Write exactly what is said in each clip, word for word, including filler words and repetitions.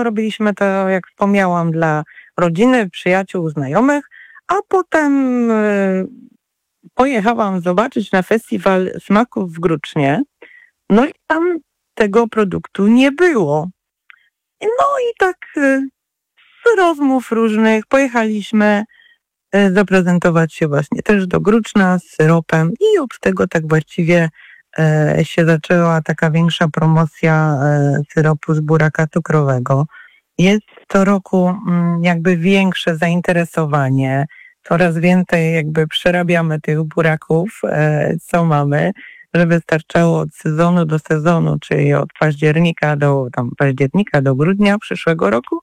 no robiliśmy to, jak wspomniałam, dla rodziny, przyjaciół, znajomych, a potem y, pojechałam zobaczyć na festiwal smaków w Grucznie, no i tam tego produktu nie było. No i tak y, z rozmów różnych pojechaliśmy y, zaprezentować się właśnie też do Gruczna z syropem i od tego tak właściwie y, się zaczęła taka większa promocja y, syropu z buraka cukrowego. Jest co roku y, jakby większe zainteresowanie, coraz więcej jakby przerabiamy tych buraków, y, co mamy, żeby starczało od sezonu do sezonu, czyli od października do tam października do grudnia przyszłego roku.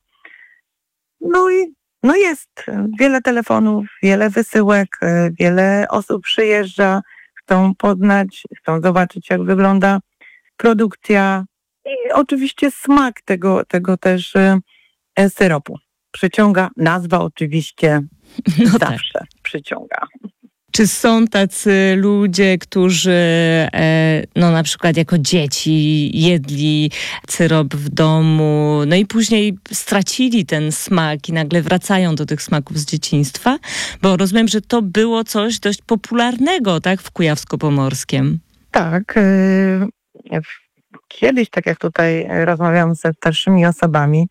No i no jest wiele telefonów, wiele wysyłek, wiele osób przyjeżdża, chcą poznać, chcą zobaczyć, jak wygląda produkcja i oczywiście smak tego, tego też e, syropu. Przyciąga, nazwa oczywiście no zawsze tak. przyciąga. Czy są tacy ludzie, którzy e, no na przykład jako dzieci jedli syrop w domu, no i później stracili ten smak i nagle wracają do tych smaków z dzieciństwa? Bo rozumiem, że to było coś dość popularnego, tak, w Kujawsko-Pomorskiem. Tak. Y- kiedyś, tak jak tutaj rozmawiam ze starszymi osobami,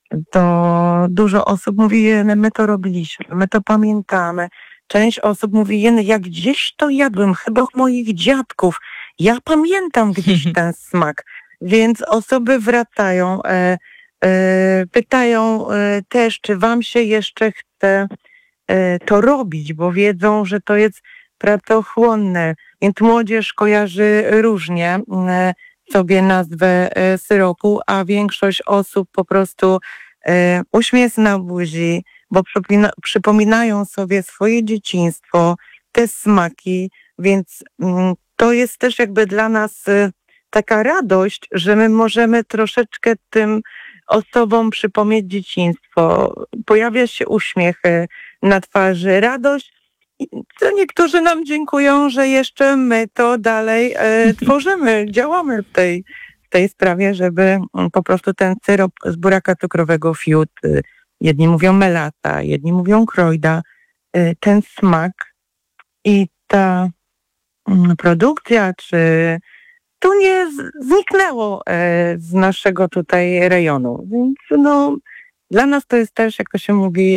to dużo osób mówi, my to robiliśmy, my to pamiętamy. Część osób mówi, jak gdzieś to jadłem, chyba moich dziadków. Ja pamiętam gdzieś ten smak. Więc osoby wracają, e, e, pytają e, też, czy wam się jeszcze chce e, to robić, bo wiedzą, że to jest pracochłonne. Więc młodzież kojarzy różnie e, sobie nazwę e, syropu, a większość osób po prostu e, uśmiech na buzi, bo przypominają sobie swoje dzieciństwo, te smaki, więc to jest też jakby dla nas taka radość, że my możemy troszeczkę tym osobom przypomnieć dzieciństwo. Pojawia się uśmiech na twarzy, radość. To niektórzy nam dziękują, że jeszcze my to dalej e, tworzymy, działamy w tej, w tej sprawie, żeby po prostu ten syrop z buraka cukrowego fiut, jedni mówią melata, jedni mówią krojda, ten smak i ta produkcja, czy to nie zniknęło z naszego tutaj rejonu. Więc no, dla nas to jest też, jak to się mówi,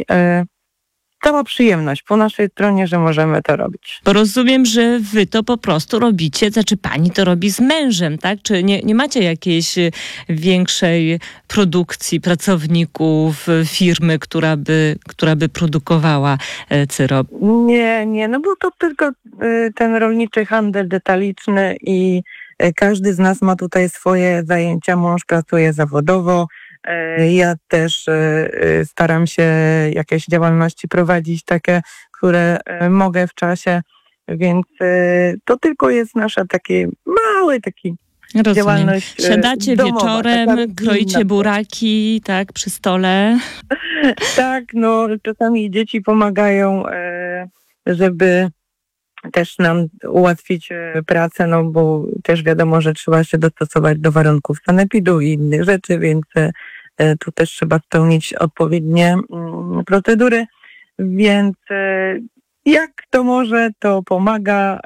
cała przyjemność po naszej stronie, że możemy to robić. Bo rozumiem, że wy to po prostu robicie, znaczy pani to robi z mężem, tak? Czy nie, nie macie jakiejś większej produkcji pracowników, firmy, która by, która by produkowała syrop? Nie, nie, no bo to tylko ten rolniczy handel detaliczny i każdy z nas ma tutaj swoje zajęcia. Mąż pracuje zawodowo. Ja też staram się jakieś działalności prowadzić, takie, które mogę w czasie, więc to tylko jest nasza taki mały taki Rozumiem. Działalność Siadacie domowa, wieczorem, kroicie buraki, tak, przy stole. Tak, no czasami dzieci pomagają, żeby też nam ułatwić pracę, no bo też wiadomo, że trzeba się dostosować do warunków sanepidu i innych rzeczy, więc tu też trzeba spełnić odpowiednie procedury, więc jak to może, to pomaga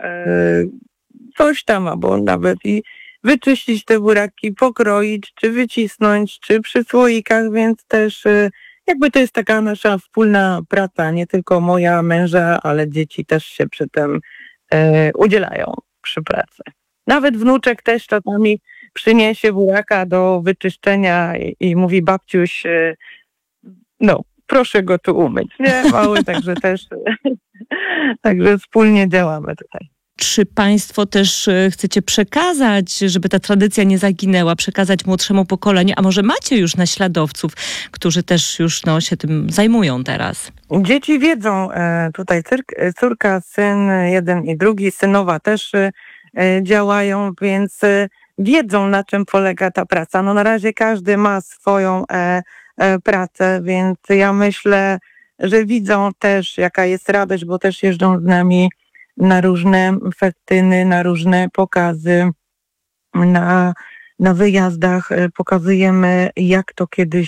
coś tam, albo nawet i wyczyścić te buraki, pokroić, czy wycisnąć, czy przy słoikach, więc też jakby to jest taka nasza wspólna praca, nie tylko moja, męża, ale dzieci też się przy tym e, udzielają przy pracy. Nawet wnuczek też czasami przyniesie buraka do wyczyszczenia i, i mówi babciuś, e, no proszę go tu umyć, nie? Mały, także też także wspólnie działamy tutaj. Czy państwo też chcecie przekazać, żeby ta tradycja nie zaginęła, przekazać młodszemu pokoleniu, a może macie już naśladowców, którzy też już no, się tym zajmują teraz? Dzieci wiedzą, tutaj córka, syn, jeden i drugi, synowa też działają, więc wiedzą, na czym polega ta praca. No na razie każdy ma swoją pracę, więc ja myślę, że widzą też, jaka jest radość, bo też jeżdżą z nami na różne festyny, na różne pokazy, na, na wyjazdach pokazujemy, jak to kiedyś